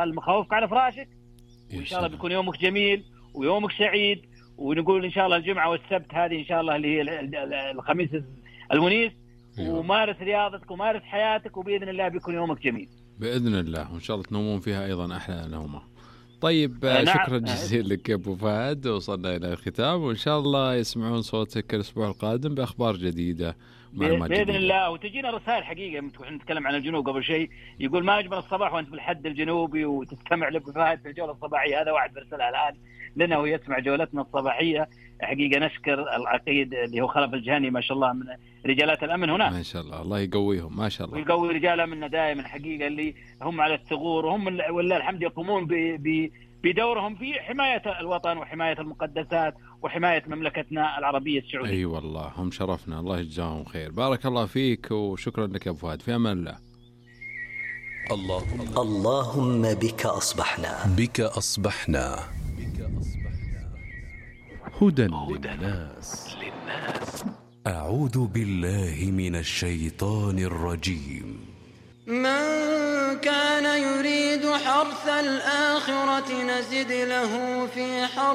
خل مخاوفك على فراشك، وإن شاء الله بيكون يومك جميل ويومك سعيد. ونقول إن شاء الله الجمعة والسبت هذه إن شاء الله اللي هي الخميس المنيس، ومارس رياضتك ومارس حياتك، وبإذن الله بيكون يومك جميل بإذن الله، وإن شاء الله تنومون فيها أيضا أحلى نومة. طيب نعم. شكرا جزيلا لك يا أبو فهد، وصلنا إلى الختام، وإن شاء الله يسمعون صوتك الأسبوع القادم بأخبار جديدة بإذن الله. وتجينا رسائل حقيقة، نتكلم عن الجنوب قبل شيء، يقول ما أجمل الصباح وأنت بالحد الجنوبي وتستمع لأبو فهد في الجولة الصباحية. هذا واحد برسلها الآن لنا ويسمع جولتنا الصباحية. حقيقة نشكر العقيد اللي هو خلف الجهني ما شاء الله من رجالات الأمن هنا، ما شاء الله، الله يقويهم ما شاء الله، ويقوي رجال أمننا دائما حقيقة، اللي هم على الثغور، وهم والله الحمد يقومون بدورهم في حماية الوطن وحماية المقدسات وحماية مملكتنا العربية السعودية. أي والله هم شرفنا، الله يجزاهم خير. بارك الله فيك وشكرا لك يا أبو فهد، في أمان الله. اللهم بك أصبحنا هدى للناس. أعوذ بالله من الشيطان الرجيم. من كان يريد حرث الآخرة نزد له في حرث